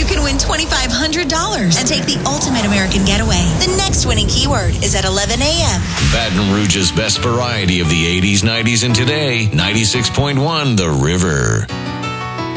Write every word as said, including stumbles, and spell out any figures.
you can win twenty-five hundred dollars and take the ultimate American getaway. The next winning keyword is at eleven a.m. Baton Rouge's best variety of the eighties, nineties, and today. ninety-six point one The River.